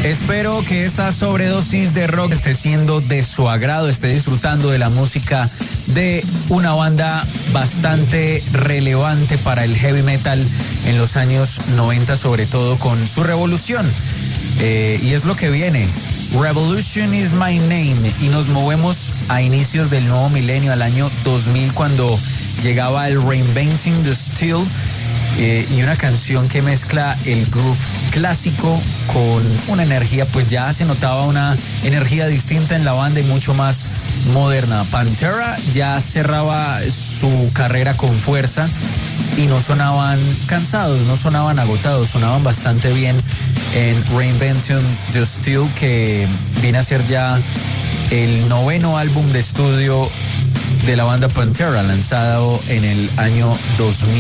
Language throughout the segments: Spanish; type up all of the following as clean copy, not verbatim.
Espero que esta sobredosis de rock esté siendo de su agrado, esté disfrutando de la música de una banda bastante relevante para el heavy metal en los años 90, sobre todo con su revolución. Y es lo que viene. Revolution is my name. Y nos movemos a inicios del nuevo milenio, al año 2000, cuando llegaba el Reinventing the Steel. Y una canción que mezcla el groove clásico con una energía, pues ya se notaba una energía distinta en la banda y mucho más moderna. Pantera ya cerraba su carrera con fuerza y no sonaban cansados, no sonaban agotados, sonaban bastante bien en Reinventing the Steel, que viene a ser ya el 9º álbum de estudio de la banda Pantera, lanzado en el año 2000.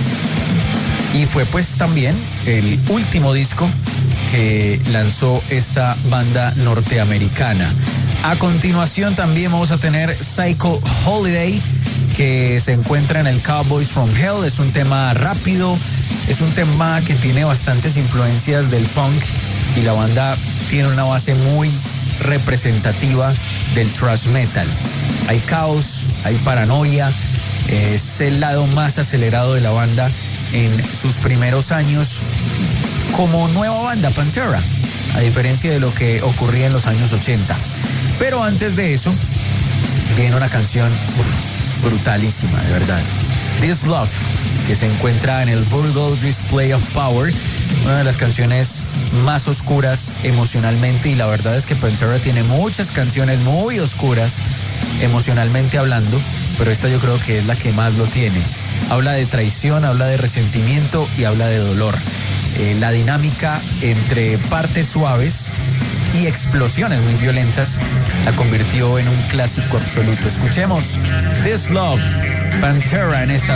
Y fue pues también el último disco que lanzó esta banda norteamericana. A continuación también vamos a tener Psycho Holiday, que se encuentra en el Cowboys from Hell. Es un tema rápido, es un tema que tiene bastantes influencias del punk y la banda tiene una base muy representativa del thrash metal. Hay caos, hay paranoia, es el lado más acelerado de la banda en sus primeros años como nueva banda Pantera, a diferencia de lo que ocurría en los años 80. Pero antes de eso viene una canción brutalísima, de verdad. This Love, que se encuentra en el Vulgar Display of Power, una de las canciones más oscuras emocionalmente, y la verdad es que Pantera tiene muchas canciones muy oscuras emocionalmente hablando, pero esta yo creo que es la que más lo tiene. Habla de traición, habla de resentimiento y habla de dolor. La dinámica entre partes suaves y explosiones muy violentas la convirtió en un clásico absoluto. Escuchemos This Love, Pantera en esta